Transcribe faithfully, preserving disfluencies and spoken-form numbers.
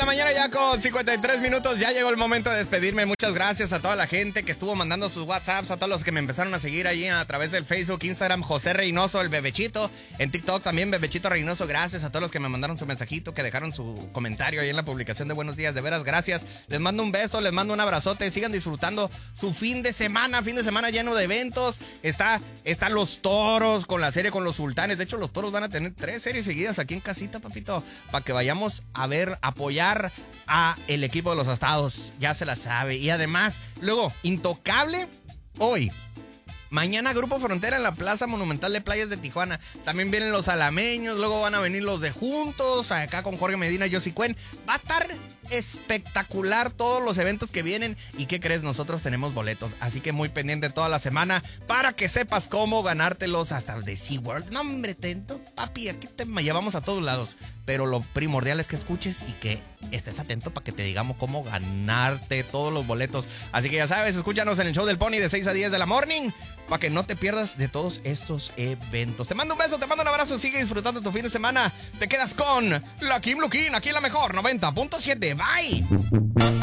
mañana ya con cincuenta y tres minutos. Ya llegó el momento de despedirme. Muchas gracias a toda la gente que estuvo mandando sus WhatsApps, a todos los que me empezaron a seguir allí a través del Facebook, Instagram, José Reynoso, el Bebechito. En TikTok también, Bebechito Reynoso. Gracias a todos los que me mandaron su mensajito, que dejaron su comentario ahí en la publicación de Buenos Días. De veras, gracias. Les mando un beso, les mando un abrazote. Sigan disfrutando su fin de semana. Fin de semana lleno de eventos. Está, están los toros con la serie con los sultanes. De hecho, los toros van a tener tres series seguidas aquí en casita, papito, para que vayamos a ver, apoyar a el equipo de los Astados. Ya se la sabe. Y además, luego, Intocable hoy. Mañana Grupo Frontera en la Plaza Monumental de Playas de Tijuana. También vienen los alameños, luego van a venir los de Juntos, acá con Jorge Medina, Yossi Cuen. Va a estar espectacular todos los eventos que vienen. ¿Y qué crees? Nosotros tenemos boletos, así que muy pendiente toda la semana para que sepas cómo ganártelos hasta el de SeaWorld. No, hombre, tento, papi, aquí te llevamos a todos lados. Pero lo primordial es que escuches y que estés atento para que te digamos cómo ganarte todos los boletos. Así que ya sabes, escúchanos en el show del Pony de seis a diez de la morning para que no te pierdas de todos estos eventos. Te mando un beso, te mando un abrazo, sigue disfrutando tu fin de semana. Te quedas con la Kim Lukin, aquí en la mejor noventa punto siete. Bye.